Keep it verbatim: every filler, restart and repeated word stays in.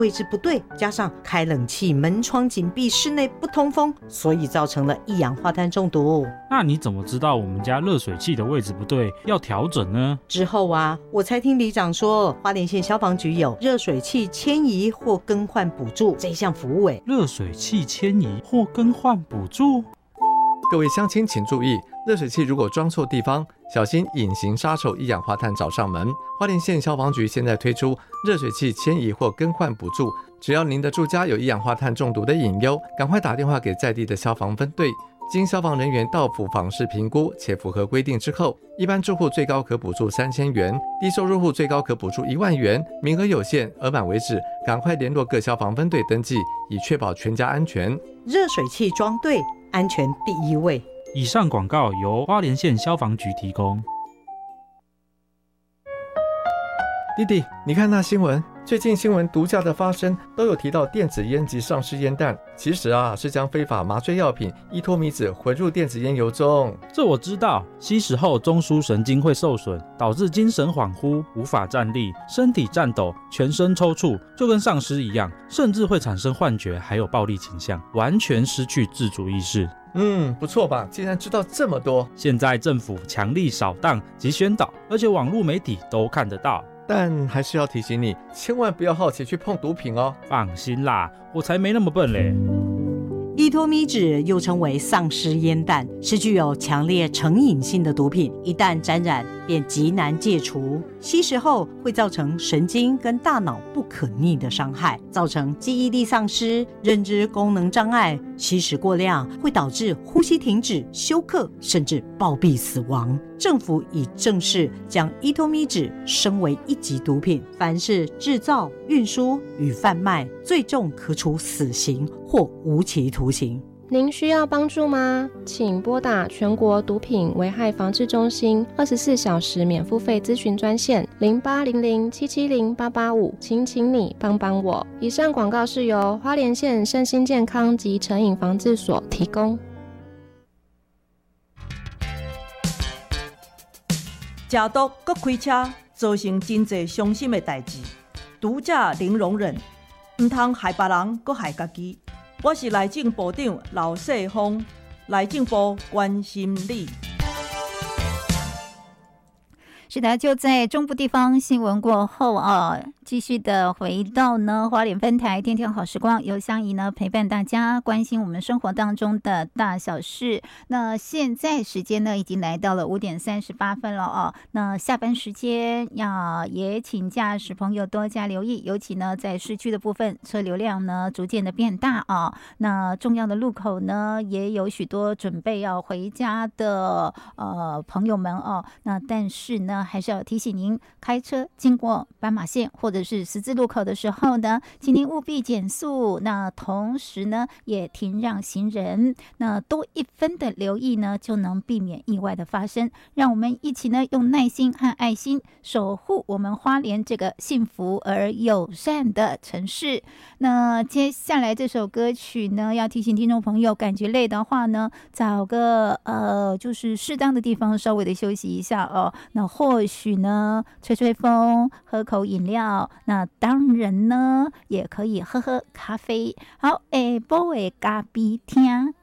位置不对，加上开冷气门窗紧闭，室内不通风，所以造成了一氧化碳中毒。 那你怎么知道我们家热水器的位置不对，要调整呢？ 之后啊，我才听里长说，花莲县消防局有热水器迁移或更换补助这一项服务。诶， 热水器迁移或更换补助？ 各位乡亲请注意，热水器如果装错地方，小心隐形杀手一氧化碳找上门。花莲县消防局现在推出热水器迁移或更换补助，只要您的住家有一氧化碳中毒的隐忧，赶快打电话给在地的消防分队，经消防人员到府访视评估且符合规定之后，一般住户最高可补助三千元，低收入户最高可补助一万元，名额有限，额满为止，赶快联络各消防分队登记，以确保全家安全。 热水器装对，安全第一位。 以上广告由花莲县消防局提供。 弟弟，你看那新闻，最近新闻毒驾的发生都有提到电子烟及丧尸烟弹，其实啊是将非法麻醉药品依托米酯混入电子烟油中。 这我知道，吸食后中枢神经会受损，导致精神恍惚，无法站立，身体颤抖，全身抽搐，就跟丧尸一样，甚至会产生幻觉，还有暴力倾向，完全失去自主意识。 嗯，不错吧？竟然知道这么多。 现在政府强力扫荡及宣导，而且网络媒体都看得到。 但还是要提醒你，千万不要好奇去碰毒品哦。 放心啦，我才没那么笨嘞。 依托米酯又称为丧尸烟弹，是具有强烈成瘾性的毒品，一旦沾染便极难戒除。吸食后会造成神经跟大脑不可逆的伤害，造成记忆力丧失、认知功能障碍。吸食过量会导致呼吸停止、休克，甚至暴毙死亡。政府已正式将依托米酯升为一级毒品，凡是制造、运输与贩卖，最重可处死刑或无期徒刑。 您需要帮助吗？请拨打全国毒品危害防治中心二十四小时免付费咨询专线零八零零七七零八八五，请请你帮帮我。以上广告是由花莲县身心健康及成瘾防治所提供。 食毒搁开车，造成真侪伤心的代志。毒驾零容忍，唔通害别人，搁害家己。我是内政部长刘世峰，内政部关心你。 是的，就在中部地方新闻过后啊，继续的回到呢花莲分台天天好时光，由香怡呢陪伴大家关心我们生活当中的大小事。那现在时间呢已经来到了五点三十八分了哦。那下班时间要也请驾驶朋友多加留意，尤其呢在市区的部分车流量呢逐渐的变大啊。那重要的路口呢也有许多准备要回家的呃朋友们哦。那但是呢还是要提醒您，开车经过斑马线或者是十字路口的时候呢，请您务必减速。那同时呢，也停让行人。那多一分的留意呢，就能避免意外的发生。让我们一起呢，用耐心和爱心守护我们花莲这个幸福而友善的城市。那接下来这首歌曲呢，要提醒听众朋友，感觉累的话呢，找个呃，就是适当的地方稍微的休息一下哦。那或或许呢吹吹风，喝口饮料，那当然呢也可以喝喝咖啡。好，下晡的咖啡厅